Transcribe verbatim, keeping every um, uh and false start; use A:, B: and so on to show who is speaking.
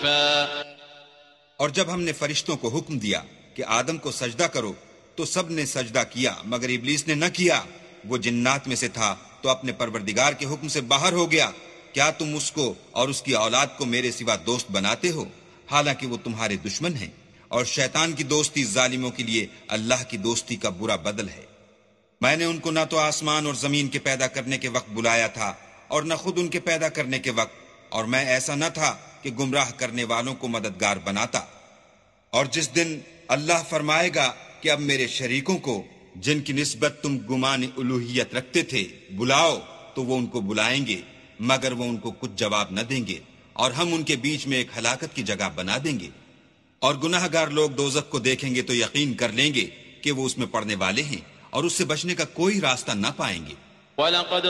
A: और जब हमने फरिश्तों को हुक्म दिया कि आदम को सजदा करो तो सब ने सजदा किया मगर इब्लीस ने न किया। वो जिन्नात में से था तो अपने परवरदिगार के हुक्म से बाहर हो गया। क्या तुम उसको और उसकी औलाद को मेरे सिवा दोस्त बनाते हो, हालांकि वो तुम्हारे दुश्मन हैं। और शैतान की दोस्ती जालिमों के लिए अल्लाह की दोस्ती का बुरा बदल है। मैंने उनको न तो आसमान और जमीन के पैदा करने के वक्त बुलाया था और न खुद उनके पैदा करने के वक्त, और मैं ऐसा न था कि गुमराह करने वालों को मददगार बनाता। और जिस दिन अल्लाह फरमाएगा कि अब मेरे शरीकों को जिनकी निस्बत तुम गुमान उलूहियत रखते थे बुलाओ, तो वो उनको बुलाएंगे मगर वो उनको कुछ जवाब न देंगे, और हम उनके बीच में एक हलाकत की जगह बना देंगे। और गुनाहगार लोग दोज़ख को देखेंगे तो यकीन कर लेंगे कि वो उसमें पड़ने वाले हैं और उससे बचने का कोई रास्ता न पाएंगे।